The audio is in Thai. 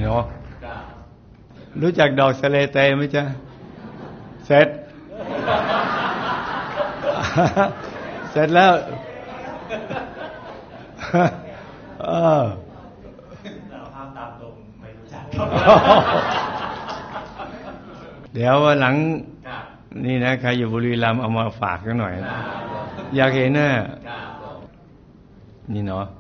นาะรู้จักดอกสะเลเตไหมจ๊ะเสร็จ เสร็จแล้วเดี๋ยววันหลังนี่นะใครอยู่บุรีรัมย์เอามาฝากกันหน่อยอยากเห็นน่ะนี่เนาะ